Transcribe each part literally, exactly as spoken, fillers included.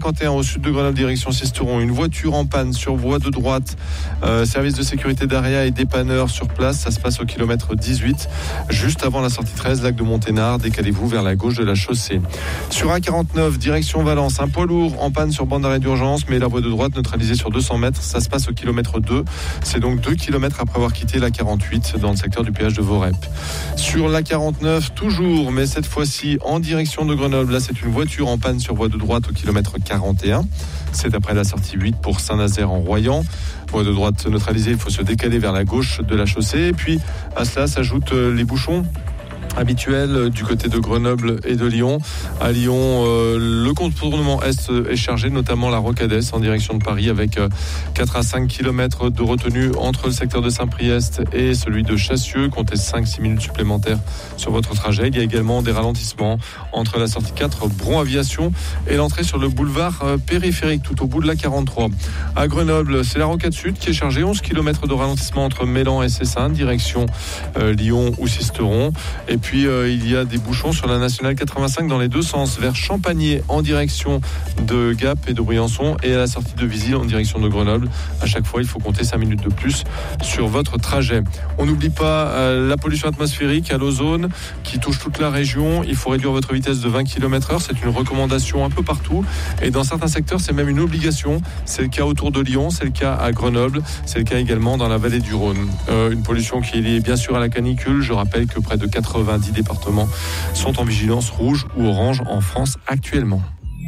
cinquante et un au sud de Grenoble, direction Sisteron. Une voiture en panne sur voie de droite. Euh, service de sécurité d'Aria et dépanneur sur place. Ça se passe au kilomètre dix-huit, juste avant la sortie treize, lac de Monténard. Décalez-vous vers la gauche de la chaussée. Sur A quarante-neuf, direction Valence, un poids lourd en panne sur bande d'arrêt d'urgence, mais la voie de droite neutralisée sur deux cents mètres. Ça se passe au kilomètre deux. C'est donc deux kilomètres après avoir quitté la quarante-huit dans le secteur du péage de Vorep. Sur la quarante-neuf, toujours, mais cette fois-ci en direction de Grenoble. Là, c'est une voiture en panne sur voie de droite au kilomètre quarante et un. C'est après la sortie huit pour Saint-Nazaire en Royan. Voie de droite neutralisée, il faut se décaler vers la gauche de la chaussée. Et puis à cela s'ajoutent les bouchons habituel du côté de Grenoble et de Lyon. À Lyon, euh, le contournement est, est chargé, notamment la Rocades en direction de Paris, avec euh, quatre à cinq kilomètres de retenue entre le secteur de Saint-Priest et celui de Chassieux. Comptez cinq à six minutes supplémentaires sur votre trajet. Il y a également des ralentissements entre la sortie quatre, Bron Aviation, et l'entrée sur le boulevard euh, périphérique, tout au bout de la quarante-trois. À Grenoble, c'est la Rocade Sud qui est chargée. onze kilomètres de ralentissement entre Mélan et Cessin, direction euh, Lyon ou Sisteron. Et puis euh, il y a des bouchons sur la nationale quatre-vingt-cinq dans les deux sens, vers Champagné en direction de Gap et de Briançon, et à la sortie de Visil en direction de Grenoble. À chaque fois, il faut compter cinq minutes de plus sur votre trajet. On n'oublie pas euh, la pollution atmosphérique à l'ozone qui touche toute la région. Il faut réduire votre vitesse de vingt kilomètres heure. C'est une recommandation un peu partout, et dans certains secteurs, c'est même une obligation. C'est le cas autour de Lyon, c'est le cas à Grenoble, c'est le cas également dans la vallée du Rhône. Euh, une pollution qui est liée bien sûr à la canicule. Je rappelle que près de quatre-vingt-dix départements sont en vigilance rouge ou orange en France actuellement.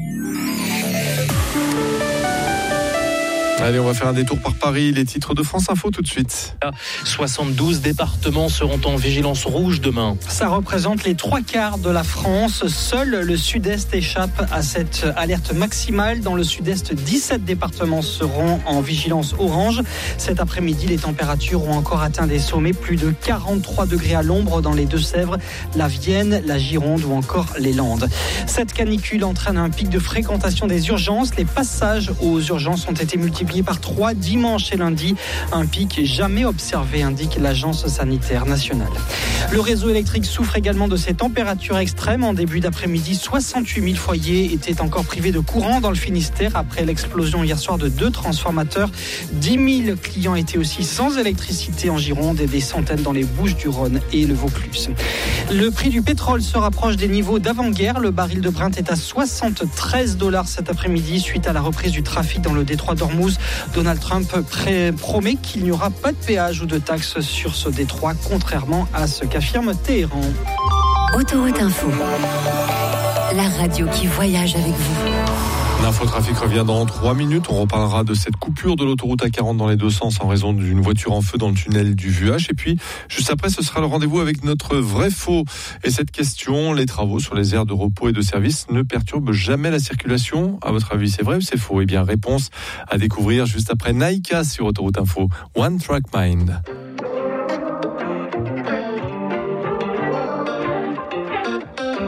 Allez, on va faire un détour par Paris. Les titres de France Info tout de suite. soixante-douze départements seront en vigilance rouge demain. Ça représente les trois quarts de la France. Seul le sud-est échappe à cette alerte maximale. Dans le sud-est, dix-sept départements seront en vigilance orange. Cet après-midi, les températures ont encore atteint des sommets. Plus de quarante-trois degrés à l'ombre dans les Deux-Sèvres, la Vienne, la Gironde ou encore les Landes. Cette canicule entraîne un pic de fréquentation des urgences. Les passages aux urgences ont été multipliés par trois dimanche et lundi, un pic jamais observé, indique l'Agence sanitaire nationale. Le réseau électrique souffre également de ces températures extrêmes. En début d'après-midi, soixante-huit mille foyers étaient encore privés de courant dans le Finistère après l'explosion hier soir de deux transformateurs. dix mille clients étaient aussi sans électricité en Gironde et des centaines dans les Bouches-du-Rhône et le Vaucluse. Le prix du pétrole se rapproche des niveaux d'avant-guerre. Le baril de Brent est à soixante-treize dollars cet après-midi suite à la reprise du trafic dans le détroit d'Ormuz. Donald Trump pré- promet qu'il n'y aura pas de péage ou de taxes sur ce détroit, contrairement à ce qu'affirme Téhéran. Autoroute Info, la radio qui voyage avec vous. L'infotrafic revient dans trois minutes. On reparlera de cette coupure de l'autoroute A quarante dans les deux sens en raison d'une voiture en feu dans le tunnel du Vuache. Et puis, juste après, ce sera le rendez-vous avec notre vrai faux. Et cette question, les travaux sur les aires de repos et de service ne perturbent jamais la circulation. À votre avis, c'est vrai ou c'est faux? Eh bien, réponse à découvrir juste après Naïka sur Autoroute Info. One Track Mind.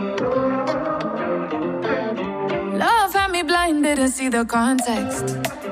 Didn't see the context.